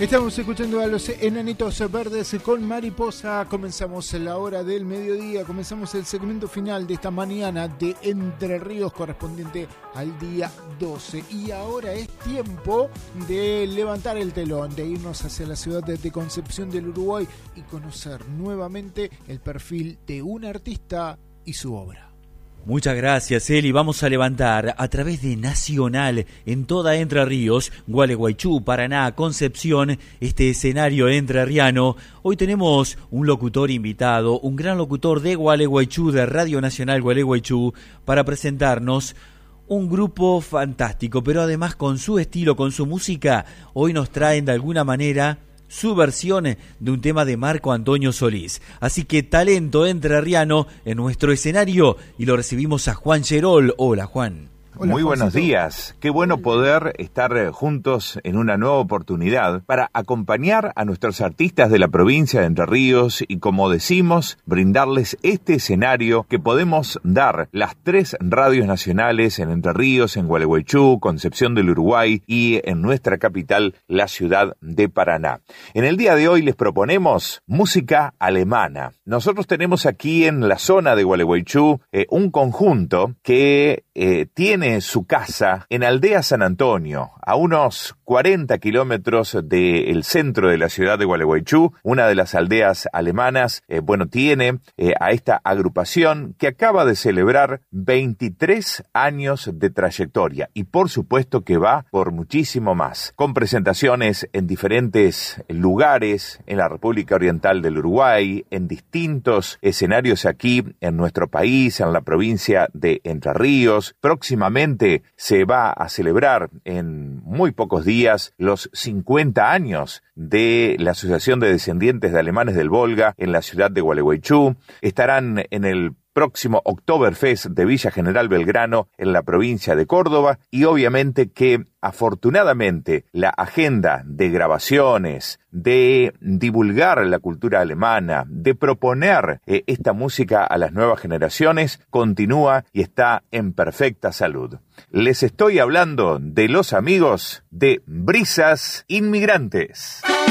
Estamos escuchando a los Enanitos Verdes con Mariposa. Comenzamos la hora del mediodía, comenzamos el segmento final de esta mañana de Entre Ríos correspondiente al día 12. Y ahora es tiempo de levantar el telón, de irnos hacia la ciudad de Concepción del Uruguay y conocer nuevamente el perfil de un artista y su obra. Muchas gracias, Eli. Vamos a levantar a través de Nacional en toda Entre Ríos, Gualeguaychú, Paraná, Concepción, este escenario entrerriano. Hoy tenemos un locutor invitado, un gran locutor de Gualeguaychú, de Radio Nacional Gualeguaychú, para presentarnos un grupo fantástico, pero además con su estilo, con su música, hoy nos traen de alguna manera su versión de un tema de Marco Antonio Solís. Así que talento entrerriano en nuestro escenario y lo recibimos a Juan Gerol. Hola, Juan. Hola, muy buenos días. Qué bueno poder estar juntos en una nueva oportunidad para acompañar a nuestros artistas de la provincia de Entre Ríos y, como decimos, brindarles este escenario que podemos dar las 3 radios nacionales en Entre Ríos, en Gualeguaychú, Concepción del Uruguay y en nuestra capital, la ciudad de Paraná. En el día de hoy les proponemos música alemana. Nosotros tenemos aquí en la zona de Gualeguaychú un conjunto que tiene su casa en Aldea San Antonio, a unos 40 kilómetros del centro de la ciudad de Gualeguaychú, una de las aldeas alemanas. Tiene a esta agrupación que acaba de celebrar 23 años de trayectoria y por supuesto que va por muchísimo más, con presentaciones en diferentes lugares en la República Oriental del Uruguay, en distintos escenarios aquí en nuestro país, en la provincia de Entre Ríos. Próximamente se va a celebrar en muy pocos días los 50 años de la Asociación de Descendientes de Alemanes del Volga en la ciudad de Gualeguaychú. Estarán en el próximo Oktoberfest de Villa General Belgrano en la provincia de Córdoba y obviamente que afortunadamente la agenda de grabaciones, de divulgar la cultura alemana, de proponer esta música a las nuevas generaciones continúa y está en perfecta salud. Les estoy hablando de los amigos de Brisas Inmigrantes.